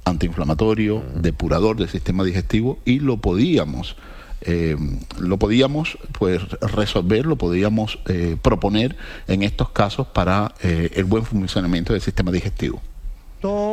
antiinflamatorio, depurador del sistema digestivo, y lo podíamos pues resolver, lo podíamos proponer en estos casos para el buen funcionamiento del sistema digestivo.